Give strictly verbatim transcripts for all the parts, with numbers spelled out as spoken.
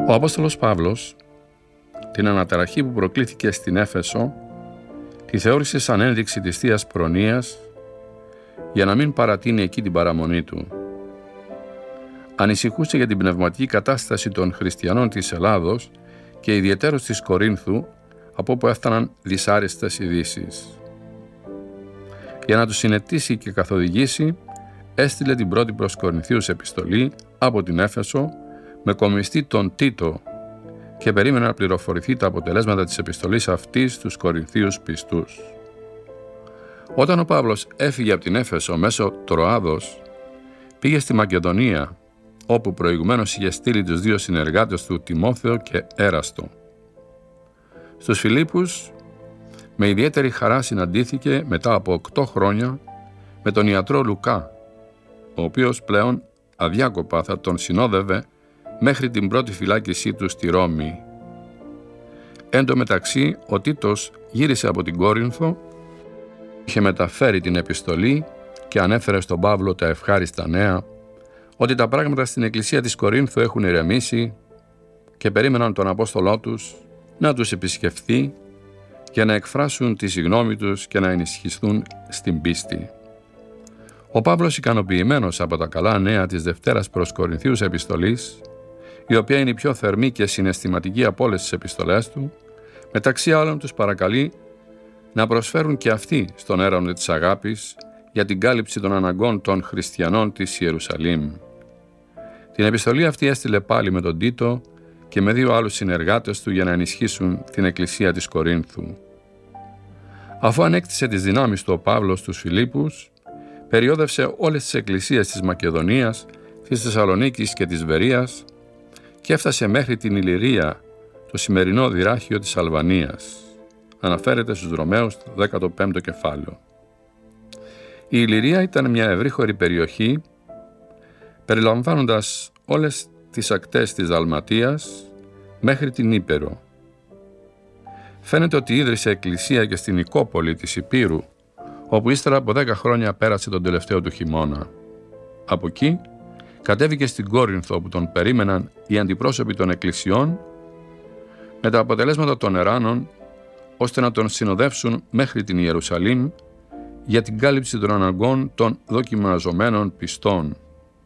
Ο Απόστολος Παύλος την αναταραχή που προκλήθηκε στην Έφεσο τη θεώρησε σαν ένδειξη της Θείας Προνοίας για να μην παρατείνει εκεί την παραμονή του. Ανησυχούσε για την πνευματική κατάσταση των χριστιανών της Ελλάδος και ιδιαιτέρως της Κορίνθου, από όπου έφταναν δυσάρεστες ειδήσεις. Για να τους συνετίσει και καθοδηγήσει, έστειλε την πρώτη προς Κορινθίους επιστολή από την Έφεσο με κομιστή τον Τίτο και περίμενε να πληροφορηθεί τα αποτελέσματα της επιστολής αυτής στους Κορινθίους πιστούς. Όταν ο Παύλος έφυγε από την Έφεσο μέσω Τροάδος, πήγε στη Μακεδονία, όπου προηγουμένως είχε στείλει τους δύο συνεργάτες του, Τιμόθεο και Έραστο. Στους Φιλίππους, με ιδιαίτερη χαρά συναντήθηκε μετά από οκτώ χρόνια με τον ιατρό Λουκά, ο οποίος πλέον αδιάκοπα θα τον συνόδευε μέχρι την πρώτη φυλάκισή του στη Ρώμη. Εν τω μεταξύ, ο Τίτος γύρισε από την Κόρινθο, είχε μεταφέρει την επιστολή και ανέφερε στον Παύλο τα ευχάριστα νέα ότι τα πράγματα στην εκκλησία της Κορίνθου έχουν ηρεμήσει και περίμεναν τον Απόστολό τους να τους επισκεφθεί για να εκφράσουν τη συγνώμη τους και να ενισχυθούν στην πίστη. Ο Παύλος, ικανοποιημένος από τα καλά νέα της Δευτέρας προς Κορινθίους επιστολής, η οποία είναι η πιο θερμή και συναισθηματική από όλες τις επιστολές του, μεταξύ άλλων τους παρακαλεί να προσφέρουν και αυτοί στον έρανο της αγάπης για την κάλυψη των αναγκών των χριστιανών της Ιερουσαλήμ. Την επιστολή αυτή έστειλε πάλι με τον Τίτο και με δύο άλλους συνεργάτες του για να ενισχύσουν την εκκλησία της Κορίνθου. Αφού ανέκτησε τις δυνάμεις του ο Παύλος στους Φιλίππους, περιόδευσε όλες τις εκκλησίες της Μακεδονίας, της Θεσσαλονίκης και της Βερίας και έφτασε μέχρι την Ηλυρία, το σημερινό δυράχιο της Αλβανίας. Αναφέρεται στους Ρωμαίους το δέκατο πέμπτο κεφάλαιο. Η Ηλυρία ήταν μια ευρύχωρη περιοχή, περιλαμβάνοντας όλες τις ακτές της Δαλματίας μέχρι την Ήπειρο. Φαίνεται ότι ίδρυσε εκκλησία και στην Νικόπολη της Υπήρου, όπου ύστερα από δέκα χρόνια πέρασε τον τελευταίο του χειμώνα. Από εκεί κατέβηκε στην Κόρινθο, όπου τον περίμεναν οι αντιπρόσωποι των εκκλησιών με τα αποτελέσματα των εράνων, ώστε να τον συνοδεύσουν μέχρι την Ιερουσαλήμ για την κάλυψη των αναγκών των δοκιμαζομένων πιστών.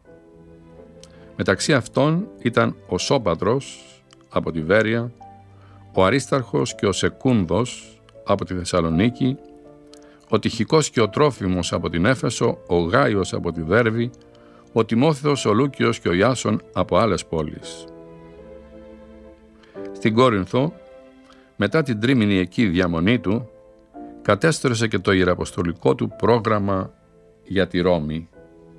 Μεταξύ αυτών ήταν ο Σώπατρος από τη Βέρεια, ο Αρίσταρχος και ο Σεκούνδος από τη Θεσσαλονίκη, ο Τυχικός και ο Τρόφιμος από την Έφεσο, ο Γάιος από τη Δέρβη, ο Τιμόθεος, ο Λούκιος και ο Ιάσον από άλλες πόλεις. Στην Κόρινθο, μετά την τρίμηνη εκεί διαμονή του, κατέστρωσε και το ιεραποστολικό του πρόγραμμα για τη Ρώμη.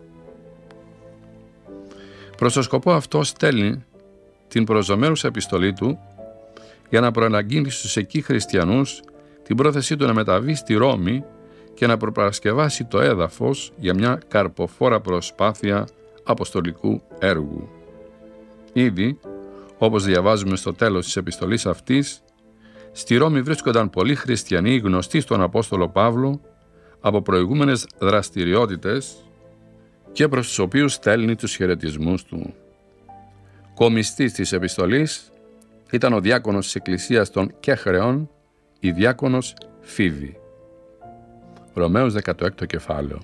Προς το σκοπό αυτό στέλνει την προσδομέρουσα επιστολή του για να προαναγγείλει στους εκεί χριστιανούς την πρόθεσή του να μεταβεί στη Ρώμη και να προπαρασκευάσει το έδαφος για μια καρποφόρα προσπάθεια αποστολικού έργου. Ήδη, όπως διαβάζουμε στο τέλος της επιστολής αυτής, στη Ρώμη βρίσκονταν πολλοί χριστιανοί γνωστοί στον Απόστολο Παύλο από προηγούμενες δραστηριότητες και προς τους οποίους στέλνει τους χαιρετισμούς του. Κομιστής της επιστολής ήταν ο διάκονος της Εκκλησίας των Κέχρεων, η διάκονος Φίβη. Ρωμαίους δέκατο έκτο κεφάλαιο.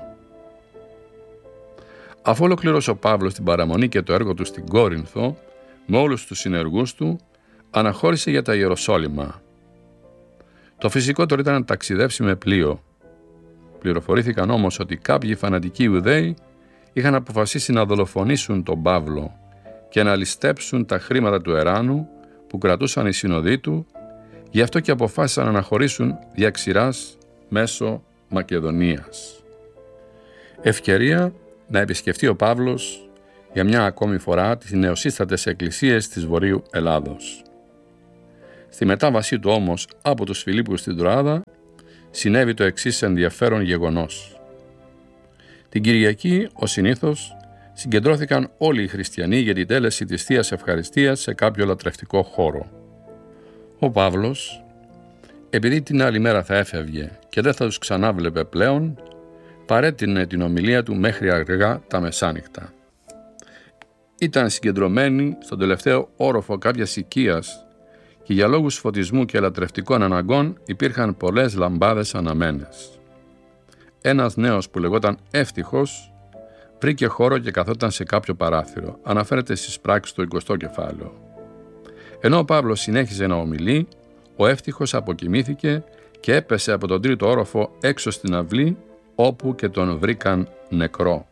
Αφού ολοκλήρωσε ο Παύλος την παραμονή και το έργο του στην Κόρινθο, με όλους τους συνεργούς του, αναχώρησε για τα Ιεροσόλυμα. Το φυσικότερο ήταν να ταξιδέψει με πλοίο. Πληροφορήθηκαν όμως ότι κάποιοι φανατικοί Ιουδαίοι είχαν αποφασίσει να δολοφονήσουν τον Παύλο και να ληστέψουν τα χρήματα του εράνου που κρατούσαν οι συνοδοί του, γι' αυτό και αποφάσισαν να αναχωρήσουν δια ξηράς μέσω Μακεδονίας. Ευκαιρία να επισκεφτεί ο Παύλος για μια ακόμη φορά τις νεοσύστατες εκκλησίες της Βορείου Ελλάδος. Στη μετάβασή του όμως από τους Φιλίππους στην Τροάδα συνέβη το εξής ενδιαφέρον γεγονός. Την Κυριακή, ως συνήθως, συγκεντρώθηκαν όλοι οι χριστιανοί για την τέλεση της Θείας Ευχαριστίας σε κάποιο λατρευτικό χώρο. Ο Παύλος, επειδή την άλλη μέρα θα έφευγε και δεν θα τους ξανάβλεπε πλέον, παρέτεινε την ομιλία του μέχρι αργά τα μεσάνυχτα. ήταν συγκεντρωμένοι στον τελευταίο όροφο κάποιας οικίας και για λόγους φωτισμού και λατρευτικών αναγκών υπήρχαν πολλές λαμπάδες αναμένες. Ένας νέος που λεγόταν Εύτυχος βρήκε χώρο και καθόταν σε κάποιο παράθυρο. Αναφέρεται στις πράξεις του εικοστό κεφάλαιο. Ενώ ο Παύλος συνέχιζε να ομιλεί, ο Εύτυχος αποκοιμήθηκε και έπεσε από τον τρίτο όροφο έξω στην αυλή, όπου και τον βρήκαν νεκρό.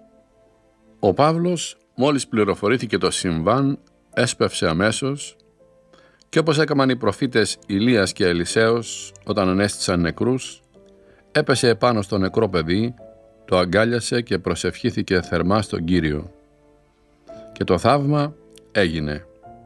Ο Παύλος, μόλις πληροφορήθηκε το συμβάν, έσπευσε αμέσως και όπως έκαναν οι προφήτες Ηλίας και Ελισέος όταν ανέστησαν νεκρούς, έπεσε επάνω στο νεκρό παιδί, το αγκάλιασε και προσευχήθηκε θερμά στον Κύριο. Και το θαύμα έγινε.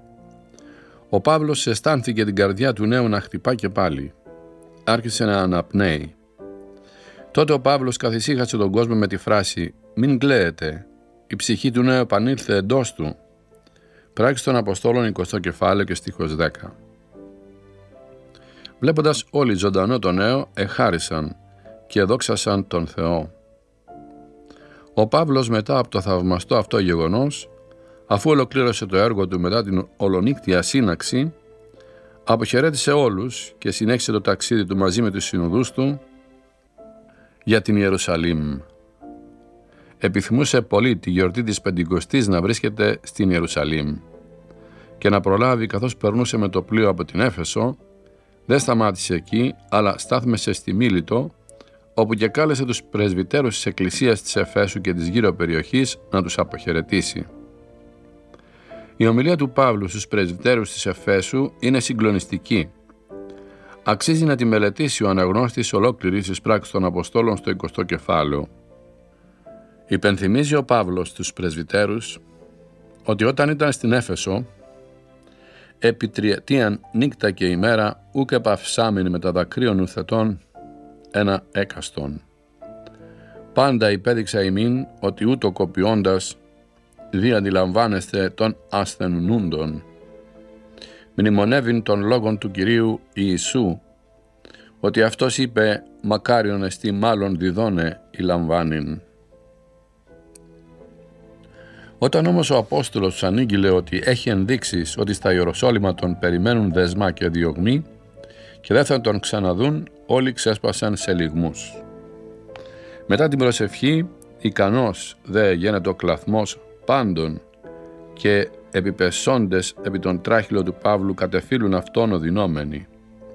Ο Παύλος αισθάνθηκε την καρδιά του νέου να χτυπά και πάλι. Άρχισε να αναπνέει. Τότε ο Παύλος καθησύχασε τον κόσμο με τη φράση «Μην κλαίετε, η ψυχή του νέου επανήλθε εντός του». Πράξεις των Αποστόλων εικοστό κεφάλαιο και στίχος δέκα. Βλέποντας όλοι ζωντανό το νέο, εχάρισαν και δόξασαν τον Θεό. Ο Παύλος μετά από το θαυμαστό αυτό γεγονός, αφού ολοκλήρωσε το έργο του μετά την ολονύκτια σύναξη, αποχαιρέτησε όλους και συνέχισε το ταξίδι του μαζί με τους συνοδούς του για την Ιερουσαλήμ. Επιθυμούσε πολύ τη γιορτή της Πεντηκοστής να βρίσκεται στην Ιερουσαλήμ και να προλάβει καθώς περνούσε με το πλοίο από την Έφεσο. Δεν σταμάτησε εκεί, αλλά στάθμεσε στη Μίλητο, όπου και κάλεσε τους πρεσβυτέρους της Εκκλησίας της Εφέσου και της γύρω περιοχής να τους αποχαιρετήσει. Η ομιλία του Παύλου στους πρεσβυτέρους της Εφέσου είναι συγκλονιστική. Αξίζει να τη μελετήσει ο αναγνώστης ολόκληρης της πράξης των Αποστόλων στο εικοστό κεφάλαιο. Υπενθυμίζει ο Παύλος στους πρεσβυτέρους ότι όταν ήταν στην Έφεσο, επί τριετίαν νύκτα και ημέρα ούκ επαυσάμενοι με τα δακρύων ουθετών ένα έκαστον. Πάντα υπέδειξα ημίν ότι ούτω κοπιώντας δι αντιλαμβάνεστε των ασθενούντων. Μνημονεύειν των λόγων του Κυρίου Ιησού, ότι αυτός είπε μακάριον εστί μάλλον διδώνε η λαμβάνειν. Όταν όμως ο Απόστολος τους ανήγγειλε ότι έχει ενδείξεις ότι στα Ιεροσόλυμα τον περιμένουν δεσμά και διωγμοί και δεν θα τον ξαναδούν, όλοι ξέσπασαν σε λυγμούς. Μετά την προσευχή, ικανός δε γίνεται ο κλαθμός πάντων και επιπεσόντες επί τον τράχυλο του Παύλου κατεφύλουν αυτόν οδυνόμενοι.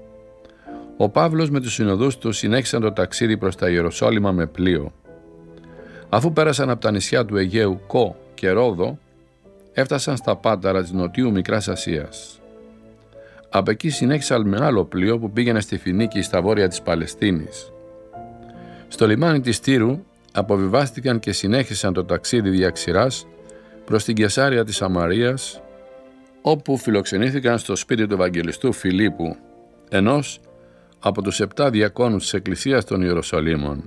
Ο Παύλος με τους συνοδούς του συνέχισαν το ταξίδι προς τα Ιεροσόλυμα με πλοίο. Αφού πέρασαν από τα νησιά του Αιγαίου Κο και Ρόδο, έφτασαν στα Πάταρα της Νοτιού Μικράς Ασίας. Από εκεί συνέχισαν με άλλο πλοίο που πήγαινε στη Φινίκη στα βόρεια της Παλαιστίνης. Στο λιμάνι της Τύρου αποβιβάστηκαν και συνέχισαν το ταξίδι διαξηράς προς την Κεσάρια της Σαμαρίας, όπου φιλοξενήθηκαν στο σπίτι του Ευαγγελιστού Φιλίππου, ενός από τους επτά διακόνους της Εκκλησίας των Ιεροσολύμων.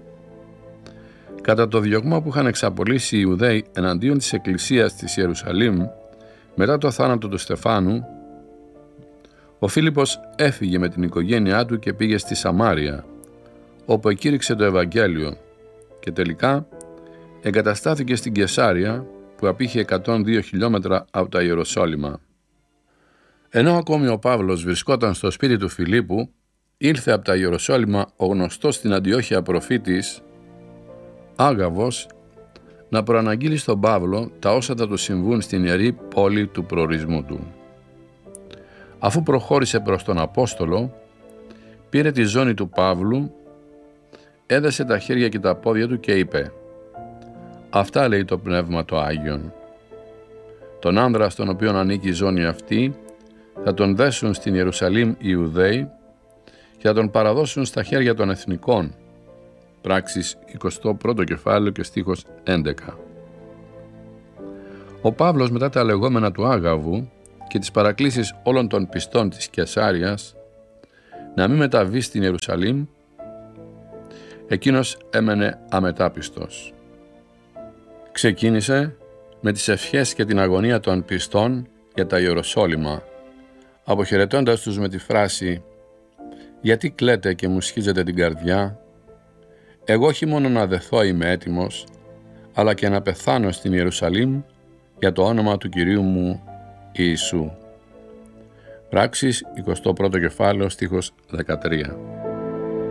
Κατά το διωγμό που είχαν εξαπολύσει οι Ιουδαίοι εναντίον της Εκκλησίας της Ιερουσαλήμ μετά το θάνατο του Στεφάνου, ο Φίλιππος έφυγε με την οικογένειά του και πήγε στη Σαμάρια, όπου εκήρυξε το Ευαγγέλιο και τελικά εγκαταστάθηκε στην Κεσάρια, που απήχε εκατόν δύο χιλιόμετρα από τα Ιεροσόλυμα. Ενώ ακόμη ο Παύλος βρισκόταν στο σπίτι του Φιλίππου, ήλθε από τα Ιεροσόλυμα ο γνωστός στην Αντιόχεια προφήτης Άγαβος να προαναγγείλει στον Παύλο τα όσα θα του συμβούν στην ιερή πόλη του προορισμού του. Αφού προχώρησε προς τον Απόστολο, πήρε τη ζώνη του Παύλου, έδεσε τα χέρια και τα πόδια του και είπε «Αυτά λέει το Πνεύμα το Άγιον. Τον άνδρα στον οποίο ανήκει η ζώνη αυτή θα τον δέσουν στην Ιερουσαλήμ οι Ιουδαίοι και θα τον παραδώσουν στα χέρια των εθνικών». Πράξεις εικοστό πρώτο κεφάλαιο και στίχος έντεκα. Ο Παύλος μετά τα λεγόμενα του Άγαβου και τις παρακλήσεις όλων των πιστών της Κεσάριας να μην μεταβεί στην Ιερουσαλήμ, εκείνος έμενε αμετάπιστος. Ξεκίνησε με τις ευχές και την αγωνία των πιστών για τα Ιεροσόλυμα, αποχαιρετώντας τους με τη φράση «Γιατί κλαίτε και μου σχίζετε την καρδιά, εγώ όχι μόνο να δεθώ είμαι έτοιμος, αλλά και να πεθάνω στην Ιερουσαλήμ για το όνομα του Κυρίου μου Ιησού. Πράξεις, εικοστό πρώτο κεφάλαιο, στίχος δεκατρία.